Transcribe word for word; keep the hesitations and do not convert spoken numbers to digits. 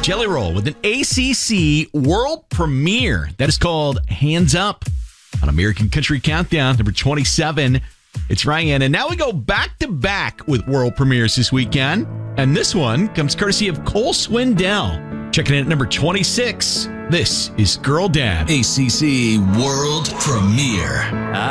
Jelly Roll with an A C C world premiere that is called Hands Up on American Country Countdown, number twenty-seven. It's Ryan, and now we go back to back with world premieres this weekend. And this one comes courtesy of Cole Swindell. Checking in at number twenty-six. This is Girl Dad. A C C world premiere.